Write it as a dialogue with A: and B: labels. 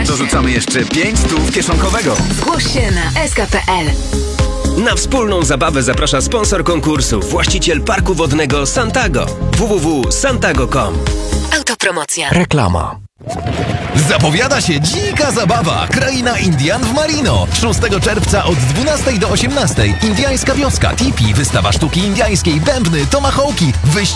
A: Dorzucamy jeszcze 5 stów kieszonkowego.
B: Zgłoś się na sk.pl.
C: Na wspólną zabawę zaprasza sponsor konkursu, właściciel parku wodnego Santago. www.santago.com.
B: Autopromocja.
D: Reklama.
E: Zapowiada się dzika zabawa. Kraina Indian w Marino. 6 czerwca od 12 do 18. Indiańska wioska, tipi, wystawa sztuki indiańskiej, bębny, tomahawki, wyścig